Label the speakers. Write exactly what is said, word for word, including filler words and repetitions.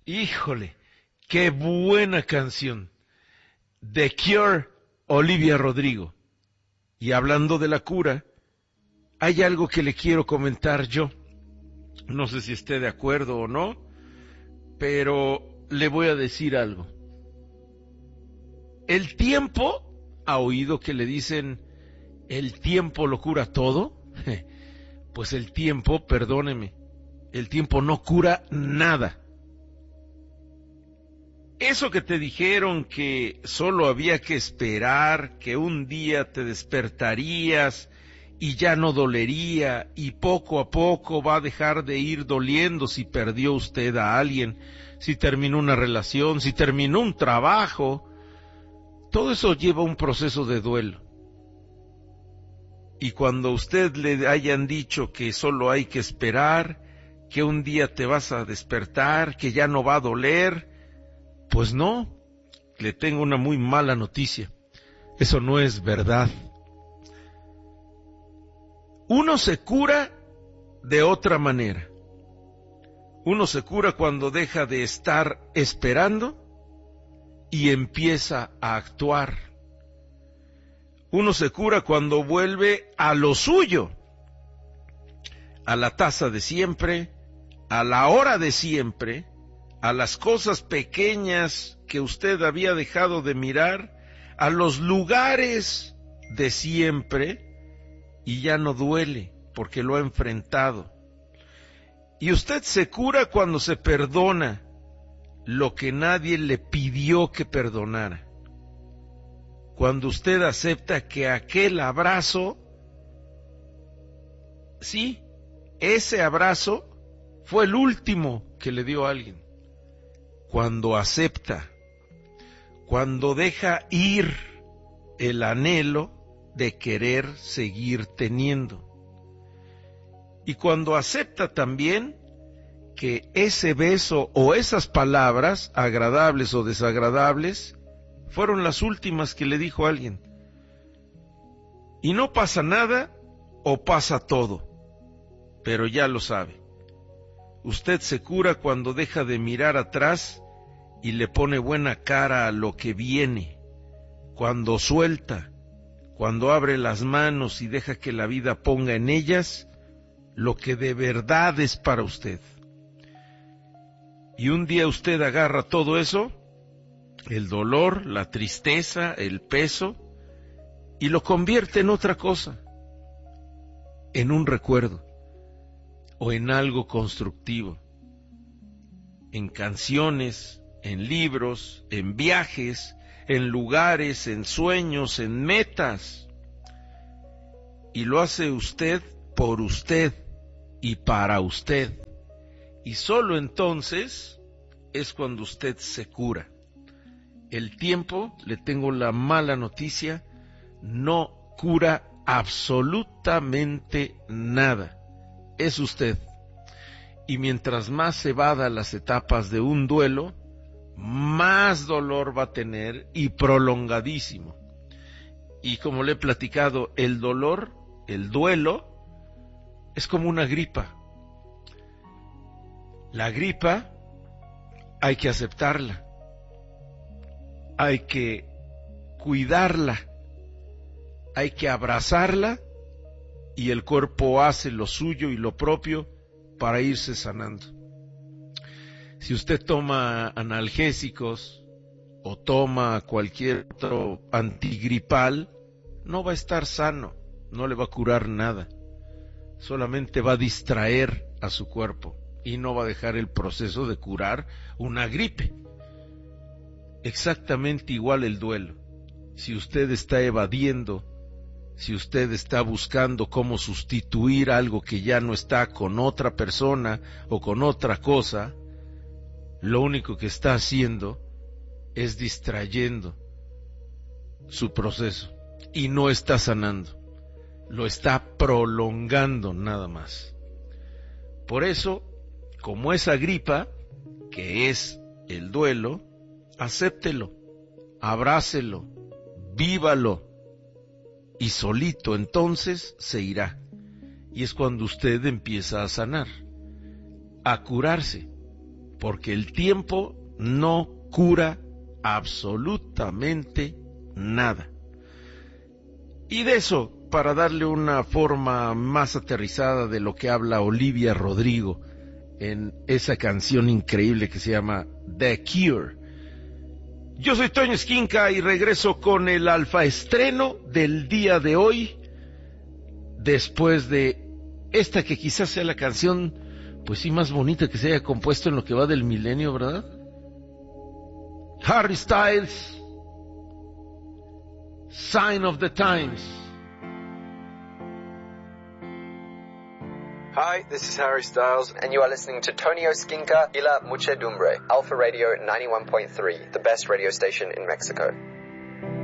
Speaker 1: Híjole, qué buena canción. The Cure, Olivia Rodrigo. Y hablando de la cura, hay algo que le quiero comentar yo. No sé si esté de acuerdo o no, pero le voy a decir algo. El tiempo, ¿ha oído que le dicen el tiempo lo cura todo? Pues el tiempo, perdóneme, el tiempo no cura nada. Eso que te dijeron que solo había que esperar, que un día te despertarías y ya no dolería, y poco a poco va a dejar de ir doliendo si perdió usted a alguien, si terminó una relación, si terminó un trabajo, todo eso lleva un proceso de duelo. Y cuando a usted le hayan dicho que solo hay que esperar, que un día te vas a despertar, que ya no va a doler, pues no, le tengo una muy mala noticia. Eso no es verdad. Uno se cura de otra manera. Uno se cura cuando deja de estar esperando y empieza a actuar. Uno se cura cuando vuelve a lo suyo, a la taza de siempre, a la hora de siempre, a las cosas pequeñas que usted había dejado de mirar, a los lugares de siempre, y ya no duele porque lo ha enfrentado. Y usted se cura cuando se perdona lo que nadie le pidió que perdonara. Cuando usted acepta que aquel abrazo, sí, ese abrazo fue el último que le dio a alguien. Cuando acepta, cuando deja ir el anhelo de querer seguir teniendo. Y cuando acepta también que ese beso o esas palabras, agradables o desagradables, fueron las últimas que le dijo alguien. Y no pasa nada o pasa todo, pero ya lo sabe. Usted se cura cuando deja de mirar atrás y le pone buena cara a lo que viene, cuando suelta, cuando abre las manos y deja que la vida ponga en ellas lo que de verdad es para usted. Y un día usted agarra todo eso, el dolor, la tristeza, el peso, y lo convierte en otra cosa, en un recuerdo o en algo constructivo, en canciones, en libros, en viajes, en lugares, en sueños, en metas. Y lo hace usted por usted y para usted. Y solo entonces es cuando usted se cura. El tiempo, le tengo la mala noticia, no cura absolutamente nada. Es usted. Y mientras más se evada las etapas de un duelo, más dolor va a tener y prolongadísimo. Y como le he platicado, el dolor, el duelo, es como una gripa. La gripa hay que aceptarla, hay que cuidarla, hay que abrazarla y el cuerpo hace lo suyo y lo propio para irse sanando. Si usted toma analgésicos o toma cualquier otro antigripal, no va a estar sano, no le va a curar nada, solamente va a distraer a su cuerpo y no va a dejar el proceso de curar una gripe. Exactamente igual el duelo. Si usted está evadiendo, si usted está buscando cómo sustituir algo que ya no está con otra persona o con otra cosa, lo único que está haciendo es distrayendo su proceso y no está sanando, lo está prolongando nada más. Por eso, como esa gripa, que es el duelo, acéptelo, abrácelo, vívalo, y solito entonces se irá. Y es cuando usted empieza a sanar, a curarse, porque el tiempo no cura absolutamente nada. Y de eso, para darle una forma más aterrizada de lo que habla Olivia Rodrigo en esa canción increíble que se llama The Cure. Yo soy Toño Esquinca y regreso con el alfa estreno del día de hoy, después de esta que quizás sea la canción, pues sí, más bonita que se haya compuesto en lo que va del milenio, ¿verdad? Harry Styles, Sign of the Times.
Speaker 2: Hi, this is Harry Styles,
Speaker 3: and you are listening to Tonio Skinka y La Muchedumbre, Alpha Radio ninety-one point three, the best radio station in Mexico.